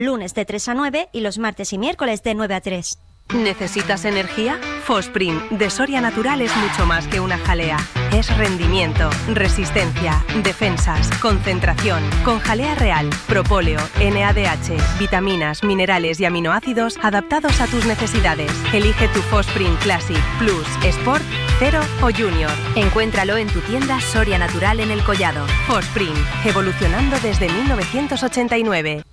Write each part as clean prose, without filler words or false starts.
lunes de 3 a 9 y los martes y miércoles de 9 a 3. ¿Necesitas energía? Fosprin de Soria Natural es mucho más que una jalea. Es rendimiento, resistencia, defensas, concentración. Con jalea real, propóleo, NADH, vitaminas, minerales y aminoácidos adaptados a tus necesidades. Elige tu Fosprin Classic, Plus, Sport, Cero o Junior. Encuéntralo en tu tienda Soria Natural en El Collado. Fosprin, evolucionando desde 1989.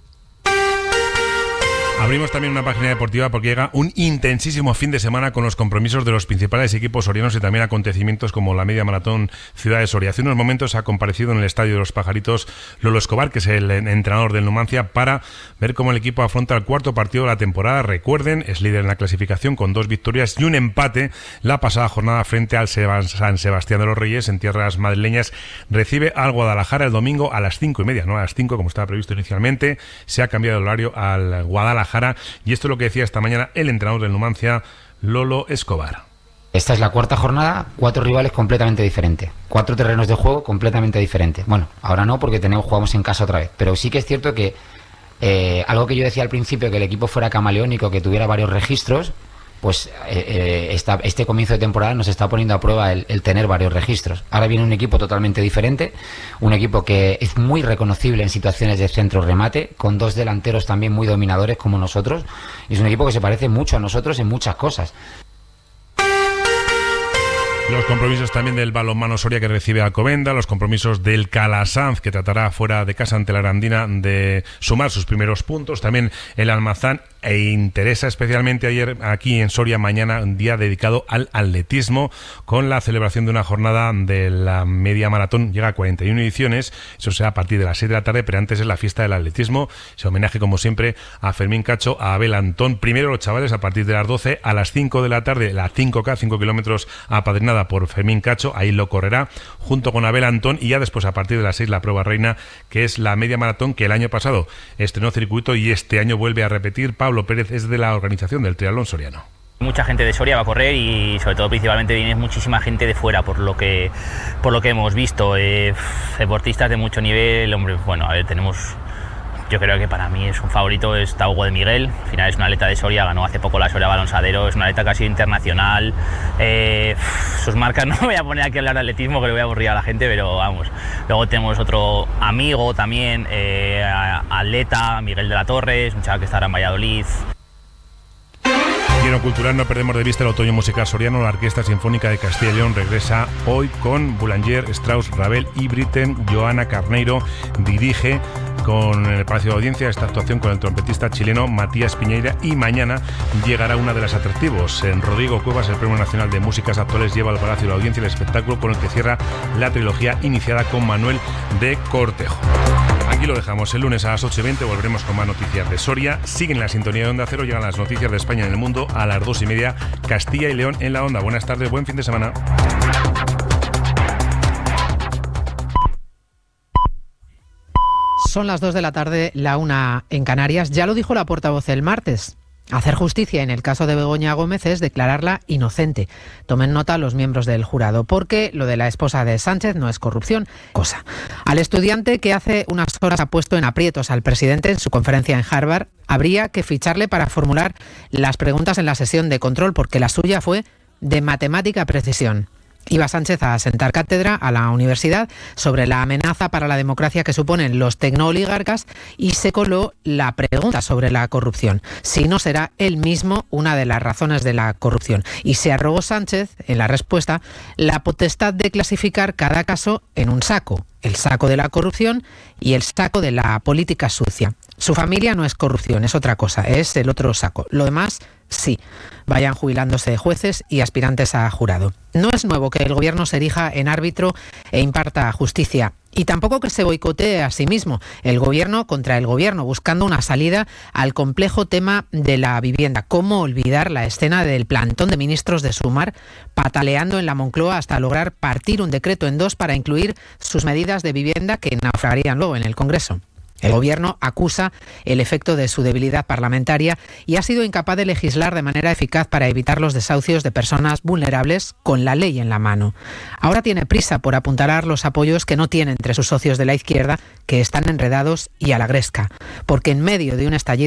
Abrimos también una página deportiva porque llega un intensísimo fin de semana con los compromisos de los principales equipos sorianos y también acontecimientos como la media maratón Ciudad de Soria. Hace unos momentos ha comparecido en el Estadio de los Pajaritos Lolo Escobar, que es el entrenador del Numancia, para ver cómo el equipo afronta el cuarto partido de la temporada. Recuerden, es líder en la clasificación con 2 victorias y un empate la pasada jornada frente al San Sebastián de los Reyes en tierras madrileñas. Recibe al Guadalajara el domingo a las 5:30, no a las 5 como estaba previsto inicialmente. Se ha cambiado el horario al Guadalajara. Y esto es lo que decía esta mañana el entrenador del Numancia, Lolo Escobar. Esta es la cuarta jornada, 4 rivales completamente diferentes, 4 terrenos de juego completamente diferentes. Bueno, ahora no porque jugamos en casa otra vez, pero sí que es cierto que algo que yo decía al principio, que el equipo fuera camaleónico, que tuviera varios registros, pues este comienzo de temporada nos está poniendo a prueba el tener varios registros. Ahora viene un equipo totalmente diferente, un equipo que es muy reconocible en situaciones de centro-remate, con 2 delanteros también muy dominadores como nosotros, y es un equipo que se parece mucho a nosotros en muchas cosas. Los compromisos también del balonmano Soria, que recibe a Alcobendas, los compromisos del Calasanz, que tratará fuera de casa ante la Arandina de sumar sus primeros puntos, también el Almazán, e interesa especialmente ayer aquí en Soria, mañana, un día dedicado al atletismo, con la celebración de una jornada de la media maratón. Llega a 41 ediciones, eso será a partir de las 6 de la tarde, pero antes es la fiesta del atletismo, ese homenaje como siempre a Fermín Cacho, a Abel Antón. Primero los chavales a partir de las 12, a las 5 de la tarde, la 5K, 5 kilómetros apadrinada por Fermín Cacho, ahí lo correrá junto con Abel Antón, y ya después a partir de las 6 la prueba reina, que es la media maratón, que el año pasado estrenó circuito y este año vuelve a repetir. Pablo Pérez es de la organización del triatlón soriano. Mucha gente de Soria va a correr y sobre todo principalmente viene muchísima gente de fuera por lo que hemos visto, deportistas de mucho nivel. Hombre, bueno, a ver, yo creo que para mí es un favorito, está Hugo de Miguel. Al final es un atleta de Soria, ganó hace poco la Soria Balonsadero, es un atleta casi internacional. Sus marcas, no me voy a poner aquí a hablar de atletismo, que le voy a aburrir a la gente, pero vamos. Luego tenemos otro amigo también, atleta, Miguel de la Torre, es un chaval que estará en Valladolid. Y en lo cultural no perdemos de vista el otoño musical soriano. La Orquesta Sinfónica de Castilla y León regresa hoy con Boulanger, Strauss, Ravel y Britten. Joana Carneiro dirige con el Palacio de Audiencia esta actuación con el trompetista chileno Matías Piñeira, y mañana llegará una de las atractivos. En Rodrigo Cuevas, el Premio Nacional de Músicas Actuales, lleva al Palacio de la Audiencia el espectáculo con el que cierra la trilogía iniciada con Manuel de Cortejo. Aquí lo dejamos. El lunes a las 8:20 volveremos con más noticias de Soria. Siguen la sintonía de Onda Cero, llegan las noticias de España en el mundo a las 2:30, Castilla y León en la Onda. Buenas tardes, buen fin de semana. Son las 2 de la tarde, la 1 en Canarias. Ya lo dijo la portavoz el martes. Hacer justicia en el caso de Begoña Gómez es declararla inocente. Tomen nota los miembros del jurado, porque lo de la esposa de Sánchez no es corrupción, cosa. Al estudiante que hace unas horas ha puesto en aprietos al presidente en su conferencia en Harvard, habría que ficharle para formular las preguntas en la sesión de control, porque la suya fue de matemática precisión. Iba Sánchez a sentar cátedra a la universidad sobre la amenaza para la democracia que suponen los tecnooligarcas, y se coló la pregunta sobre la corrupción. Si no será él mismo una de las razones de la corrupción. Y se arrogó Sánchez, en la respuesta, la potestad de clasificar cada caso en un saco. El saco de la corrupción y el saco de la política sucia. Su familia no es corrupción, es otra cosa, es el otro saco. Lo demás, sí. Vayan jubilándose jueces y aspirantes a jurado. No es nuevo que el gobierno se erija en árbitro e imparta justicia. Y tampoco que se boicotee a sí mismo el gobierno contra el gobierno, buscando una salida al complejo tema de la vivienda. ¿Cómo olvidar la escena del plantón de ministros de Sumar pataleando en la Moncloa hasta lograr partir un decreto en dos para incluir sus medidas de vivienda que naufragarían luego en el Congreso? El Gobierno acusa el efecto de su debilidad parlamentaria y ha sido incapaz de legislar de manera eficaz para evitar los desahucios de personas vulnerables con la ley en la mano. Ahora tiene prisa por apuntalar los apoyos que no tiene entre sus socios de la izquierda, que están enredados y a la gresca, porque en medio de un estallido